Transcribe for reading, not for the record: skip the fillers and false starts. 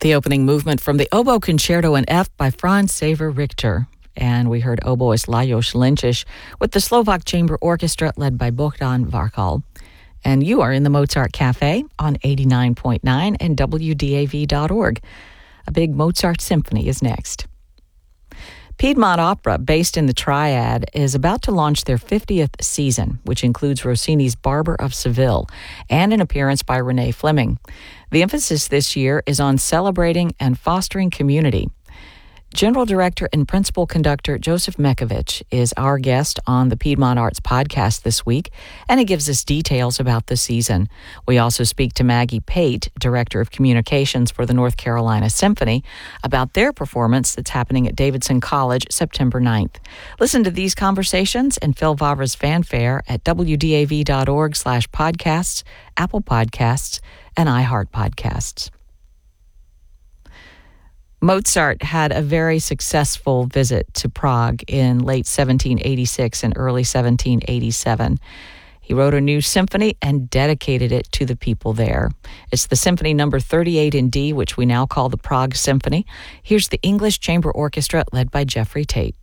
The opening movement from the Oboe Concerto in F by Franz Xaver Richter. And we heard oboist Lajos Lincic with the Slovak Chamber Orchestra led by Bohdan Varkal. And you are in the Mozart Cafe on 89.9 and WDAV.org. A big Mozart symphony is next. Piedmont Opera, based in the Triad, is about to launch their 50th season, which includes Rossini's Barber of Seville and an appearance by Renee Fleming. The emphasis this year is on celebrating and fostering community. General Director and Principal Conductor Joseph Mekovich is our guest on the Piedmont Arts Podcast this week, and he gives us details about the season. We also speak to Maggie Pate, Director of Communications for the North Carolina Symphony, about their performance that's happening at Davidson College September 9th. Listen to these conversations and Phil Vavra's fanfare at wdav.org/podcasts, Apple Podcasts, and iHeart Podcasts. Mozart had a very successful visit to Prague in late 1786 and early 1787. He wrote a new symphony and dedicated it to the people there. It's the Symphony Number 38 in D, which we now call the Prague Symphony. Here's the English Chamber Orchestra led by Jeffrey Tate.